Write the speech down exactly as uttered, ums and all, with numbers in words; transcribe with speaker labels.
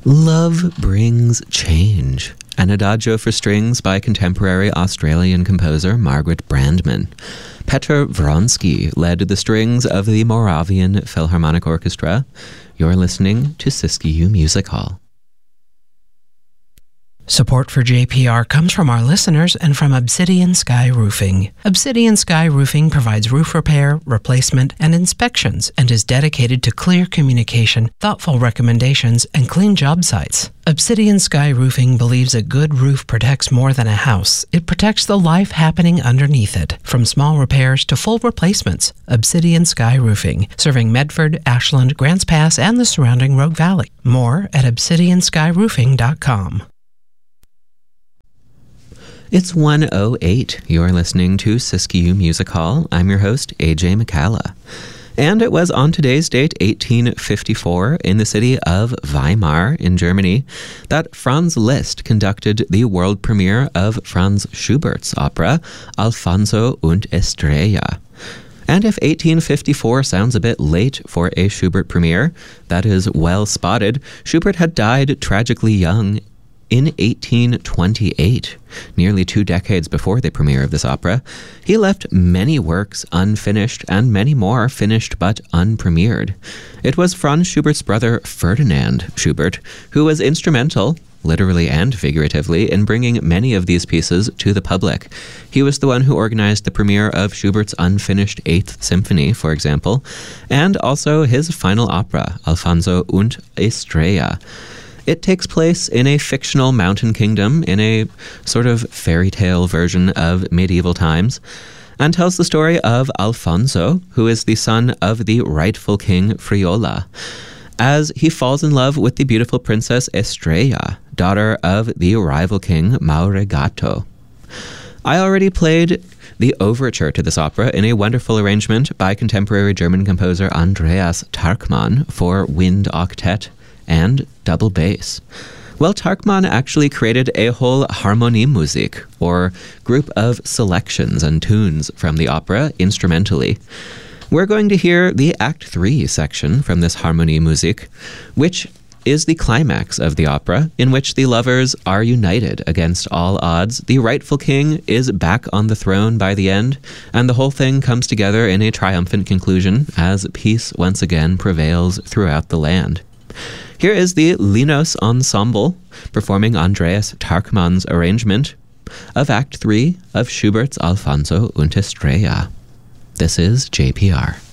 Speaker 1: Love Brings Change, an adagio for strings by contemporary Australian composer Margaret Brandman. Petr Vronsky led the strings of the Moravian Philharmonic Orchestra. You're listening to Siskiyou Music Hall.
Speaker 2: Support for J P R comes from our listeners and from Obsidian Sky Roofing. Obsidian Sky Roofing provides roof repair, replacement, and inspections and is dedicated to clear communication, thoughtful recommendations, and clean job sites. Obsidian Sky Roofing believes a good roof protects more than a house. It protects the life happening underneath it. From small repairs to full replacements, Obsidian Sky Roofing, serving Medford, Ashland, Grants Pass, and the surrounding Rogue Valley. More at obsidian sky roofing dot com.
Speaker 1: It's one oh eight. You're listening to Siskiyou Music Hall. I'm your host, A J McCalla. And it was on today's date, eighteen fifty-four, in the city of Weimar in Germany, that Franz Liszt conducted the world premiere of Franz Schubert's opera, Alfonso und Estrella. And if eighteen fifty-four sounds a bit late for a Schubert premiere, that is well spotted. Schubert had died tragically young in eighteen twenty-eight, nearly two decades before the premiere of this opera. He left many works unfinished and many more finished but unpremiered. It was Franz Schubert's brother Ferdinand Schubert who was instrumental, literally and figuratively, in bringing many of these pieces to the public. He was the one who organized the premiere of Schubert's unfinished Eighth Symphony, for example, and also his final opera, Alfonso und Estrella. It takes place in a fictional mountain kingdom in a sort of fairy tale version of medieval times, and tells the story of Alfonso, who is the son of the rightful king Friola, as he falls in love with the beautiful princess Estrella, daughter of the rival king Mauregato. I already played the overture to this opera in a wonderful arrangement by contemporary German composer Andreas Tarkman for wind octet and double bass. Well, Tarkman actually created a whole Harmoniemusik, or group of selections and tunes from the opera instrumentally. We're going to hear the Act three section from this Harmoniemusik, which is the climax of the opera, in which the lovers are united against all odds. The rightful king is back on the throne by the end, and the whole thing comes together in a triumphant conclusion as peace once again prevails throughout the land. Here is the Linos Ensemble performing Andreas Tarkman's arrangement of Act three of Schubert's Alfonso und Estrella. This is J P R.